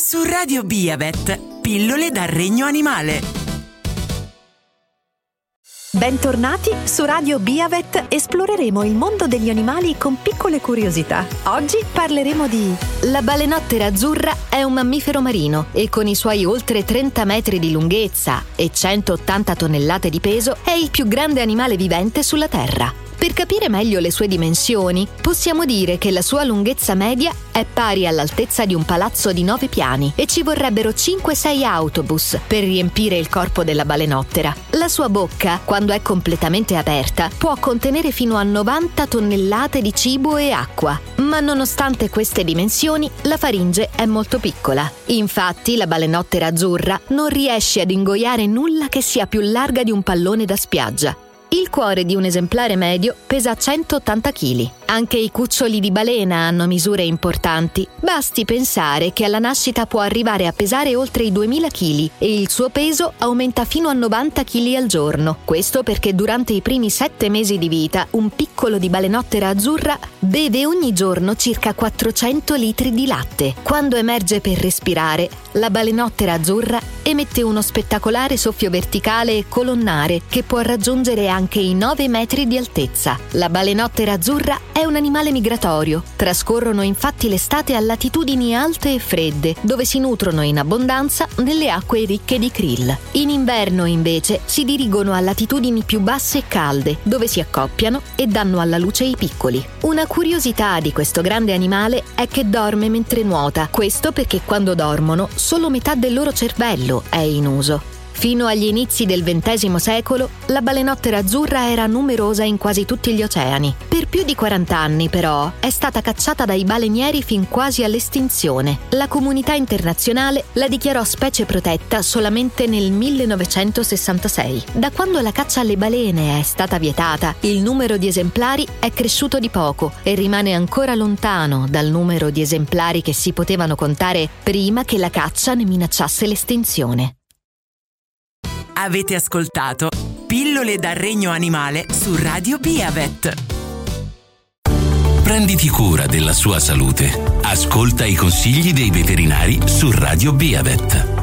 Su Radio Biavet, pillole dal regno animale. Bentornati su Radio Biavet, esploreremo il mondo degli animali con piccole curiosità. Oggi parleremo di... La balenottera azzurra è un mammifero marino e con i suoi oltre 30 metri di lunghezza e 180 tonnellate di peso è il più grande animale vivente sulla Terra. Per capire meglio le sue dimensioni, possiamo dire che la sua lunghezza media è pari all'altezza di un palazzo di 9 piani e ci vorrebbero 5-6 autobus per riempire il corpo della balenottera. La sua bocca, quando è completamente aperta, può contenere fino a 90 tonnellate di cibo e acqua, ma nonostante queste dimensioni, la faringe è molto piccola. Infatti, la balenottera azzurra non riesce ad ingoiare nulla che sia più larga di un pallone da spiaggia. Il cuore di un esemplare medio pesa 180 kg. Anche i cuccioli di balena hanno misure importanti. Basti pensare che alla nascita può arrivare a pesare oltre i 2000 kg e il suo peso aumenta fino a 90 kg al giorno. Questo perché durante i primi 7 mesi di vita un piccolo di balenottera azzurra beve ogni giorno circa 400 litri di latte. Quando emerge per respirare, la balenottera azzurra emette uno spettacolare soffio verticale e colonnare che può raggiungere anche i 9 metri di altezza. La balenottera azzurra è un animale migratorio. Trascorrono infatti l'estate a latitudini alte e fredde, dove si nutrono in abbondanza nelle acque ricche di krill. In inverno, invece, si dirigono a latitudini più basse e calde, dove si accoppiano e danno alla luce i piccoli. Una curiosità di questo grande animale è che dorme mentre nuota. Questo perché quando dormono, solo metà del loro cervello è in uso. Fino agli inizi del XX secolo, la balenottera azzurra era numerosa in quasi tutti gli oceani. Per più di 40 anni, però, è stata cacciata dai balenieri fin quasi all'estinzione. La comunità internazionale la dichiarò specie protetta solamente nel 1966. Da quando la caccia alle balene è stata vietata, il numero di esemplari è cresciuto di poco e rimane ancora lontano dal numero di esemplari che si potevano contare prima che la caccia ne minacciasse l'estinzione. Avete ascoltato Pillole dal regno animale su Radio Biavet. Prenditi cura della sua salute. Ascolta i consigli dei veterinari su Radio Biavet.